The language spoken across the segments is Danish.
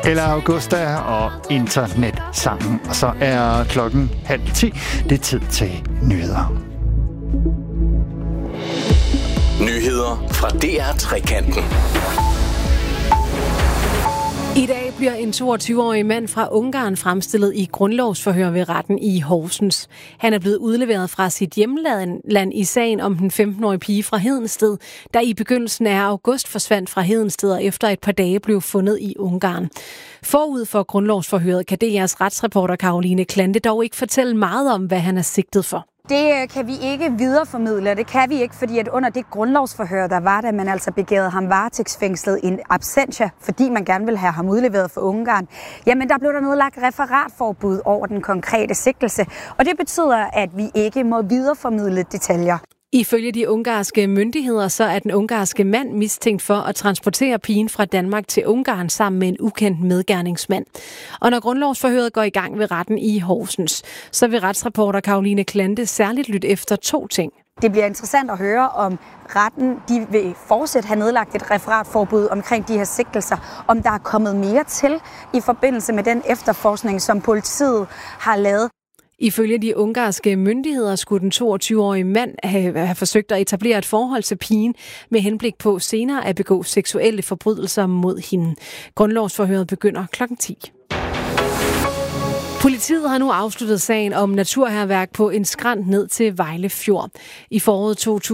Eller Augusta og internetsangen. Og så er klokken 9:30. Det er tid til nyheder. Nyheder fra DR Trekanten. I dag bliver en 22-årig mand fra Ungarn fremstillet i grundlovsforhør ved retten i Horsens. Han er blevet udleveret fra sit hjemland i sagen om den 15-årige pige fra Hedensted, der i begyndelsen af august forsvandt fra Hedensted og efter et par dage blev fundet i Ungarn. Forud for grundlovsforhøret kan DR's retsreporter Caroline Klante dog ikke fortælle meget om, hvad han er sigtet for. Det kan vi ikke videreformidle, det kan vi ikke, fordi at under det grundlovsforhør, der var, da man altså begærede ham varetægtsfængslet in absentia, fordi man gerne ville have ham udleveret for Ungarn, jamen der blev der nedlagt referatforbud over den konkrete sigtelse, og det betyder, at vi ikke må videreformidle detaljer. Ifølge de ungarske myndigheder, så er den ungarske mand mistænkt for at transportere pigen fra Danmark til Ungarn sammen med en ukendt medgerningsmand. Og når grundlovsforhøret går i gang ved retten i Horsens, så vil retsreporter Caroline Klante særligt lytte efter 2 ting. Det bliver interessant at høre, om retten de vil fortsat have nedlagt et referatforbud omkring de her sigtelser, om der er kommet mere til i forbindelse med den efterforskning, som politiet har lavet. Ifølge de ungarske myndigheder skulle den 22-årige mand have forsøgt at etablere et forhold til pigen med henblik på senere at begå seksuelle forbrydelser mod hende. Grundlovsforhøret begynder klokken 10. Politiet har nu afsluttet sagen om naturhærværk på en skrænt ned til Vejle Fjord. I foråret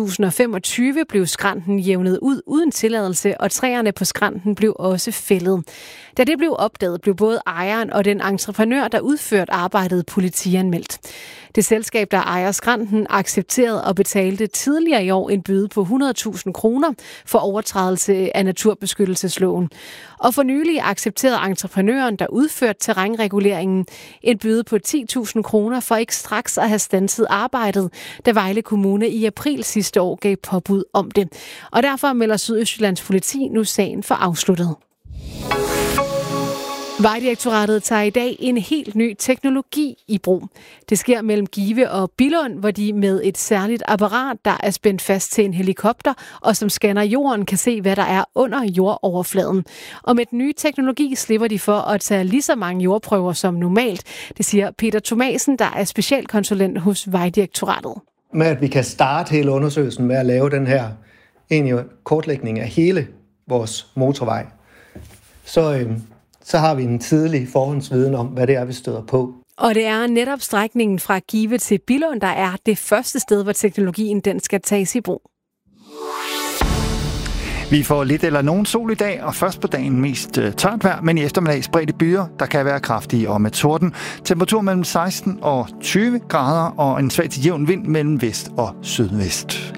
2025 blev skrænten jævnet ud uden tilladelse, og træerne på skrænten blev også fældet. Da det blev opdaget, blev både ejeren og den entreprenør, der udførte arbejdet, politianmeldt. Det selskab, der ejer skrænten, accepterede og betalte tidligere i år en bøde på 100.000 kroner for overtrædelse af naturbeskyttelsesloven. Og for nylig accepterede entreprenøren, der udførte terrænreguleringen, en bøde på 10.000 kroner for ikke straks at have standset arbejdet, da Vejle Kommune i april sidste år gav påbud om det. Og derfor melder Sydøstjyllands politi nu sagen for afsluttet. Vejdirektoratet tager i dag en helt ny teknologi i brug. Det sker mellem Give og Billund, hvor de med et særligt apparat, der er spændt fast til en helikopter, og som scanner jorden, kan se, hvad der er under jordoverfladen. Og med den nye teknologi slipper de for at tage lige så mange jordprøver som normalt. Det siger Peter Thomasen, der er specialkonsulent hos Vejdirektoratet. Med at vi kan starte hele undersøgelsen med at lave den her kortlægning af hele vores motorvej, så har vi en tidlig forhåndsviden om, hvad det er, vi støder på. Og det er netop strækningen fra Give til Billund, der er det første sted, hvor teknologien den skal tages i brug. Vi får lidt eller nogen sol i dag, og først på dagen mest tørt vejr, men i eftermiddag spredte byer, der kan være kraftige og med torden. Temperatur mellem 16 og 20 grader og en svag til jævn vind mellem vest og sydvest.